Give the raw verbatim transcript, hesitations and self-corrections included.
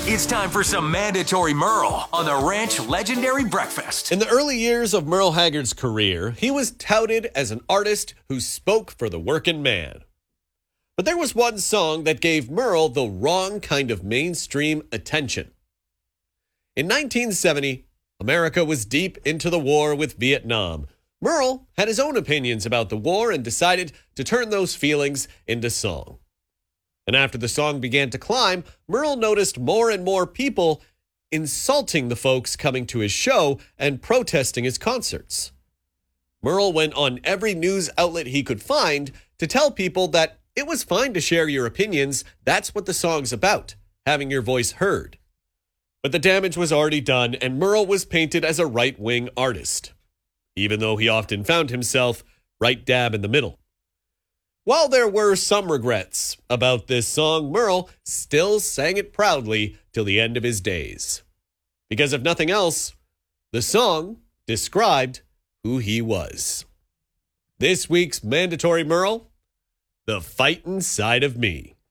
It's time for some mandatory Merle on the Ranch Legendary Breakfast. In the early years of Merle Haggard's career, he was touted as an artist who spoke for the working man. But there was one song that gave Merle the wrong kind of mainstream attention. In nineteen seventy, America was deep into the war with Vietnam. Merle had his own opinions about the war and decided to turn those feelings into song. And after the song began to climb, Merle noticed more and more people insulting the folks coming to his show and protesting his concerts. Merle went on every news outlet he could find to tell people that it was fine to share your opinions. That's what the song's about, having your voice heard. But the damage was already done, and Merle was painted as a right-wing artist, even though he often found himself right dab in the middle. While there were some regrets about this song, Merle still sang it proudly till the end of his days. Because if nothing else, the song described who he was. This week's Mandatory Merle, The Fightin' Side of Me.